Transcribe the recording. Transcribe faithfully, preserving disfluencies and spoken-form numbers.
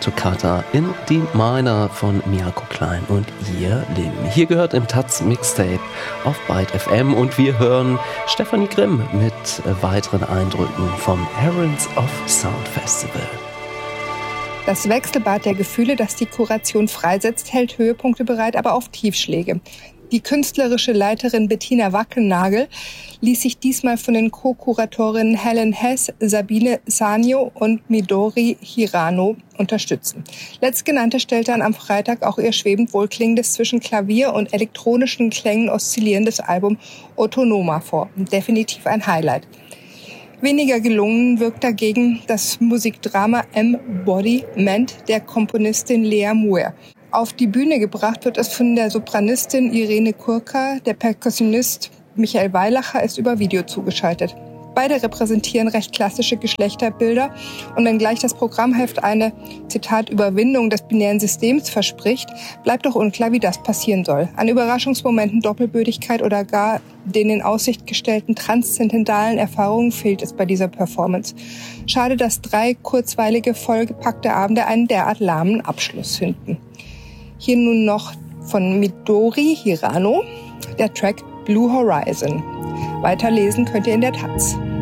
Toccata in D Minor von Miyako Klein und ihr Lim. Hier gehört im Taz Mixtape auf Byte F M und wir hören Stefanie Grimm mit weiteren Eindrücken vom Herons of Sound Festival. Das Wechselbad der Gefühle, das die Kuration freisetzt, hält Höhepunkte bereit, aber auch Tiefschläge. Die künstlerische Leiterin Bettina Wackelnagel ließ sich diesmal von den Co-Kuratorinnen Helen Hess, Sabine Sanyo und Midori Hirano unterstützen. Letztgenannte stellte dann am Freitag auch ihr schwebend wohlklingendes zwischen Klavier und elektronischen Klängen oszillierendes Album Autonoma vor. Definitiv ein Highlight. Weniger gelungen wirkt dagegen das Musikdrama Embodiment der Komponistin Lea Muir. Auf die Bühne gebracht wird es von der Sopranistin Irene Kurka, der Perkussionist Michael Weilacher ist über Video zugeschaltet. Beide repräsentieren recht klassische Geschlechterbilder und wenngleich das Programmheft eine, Zitat, Überwindung des binären Systems verspricht, bleibt doch unklar, wie das passieren soll. An Überraschungsmomenten, Doppelbödigkeit oder gar den in Aussicht gestellten transzendentalen Erfahrungen fehlt es bei dieser Performance. Schade, dass drei kurzweilige, vollgepackte Abende einen derart lahmen Abschluss finden. Hier nun noch von Midori Hirano, der Track Blue Horizon. Weiterlesen könnt ihr in der Taz.